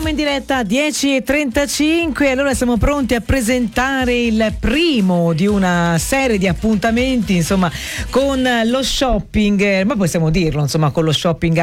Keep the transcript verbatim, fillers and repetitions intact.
Siamo in diretta dieci e trentacinque, allora siamo pronti a presentare il primo di una serie di appuntamenti, insomma, con lo shopping, ma possiamo dirlo, insomma, con lo shopping